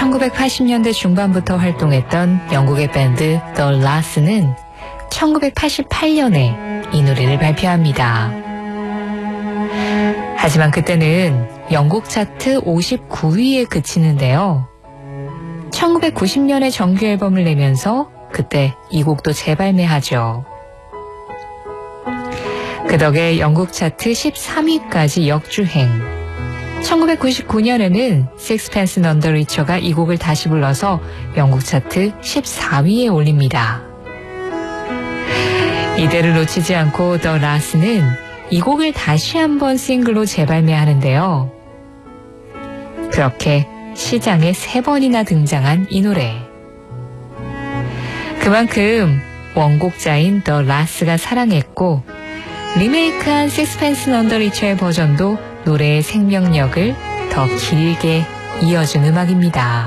1980년대 중반부터 활동했던 영국의 밴드 The Lars는 1988년에 이 노래를 발표합니다. 하지만 그때는 영국 차트 59위에 그치는데요. 1990년에 정규 앨범을 내면서 그때 이 곡도 재발매하죠. 그 덕에 영국 차트 13위까지 역주행. 1999년에는 Sixpence None the Richer가 이 곡을 다시 불러서 영국 차트 14위에 올립니다. 이대를 놓치지 않고 The Lars는 이 곡을 다시 한번 싱글로 재발매하는데요. 그렇게 시장에 3번이나 등장한 이 노래. 그만큼 원곡자인 The Lars가 사랑했고 리메이크한 Sixpence None the Richer의 버전도 노래의 생명력을 더 길게 이어준 음악입니다.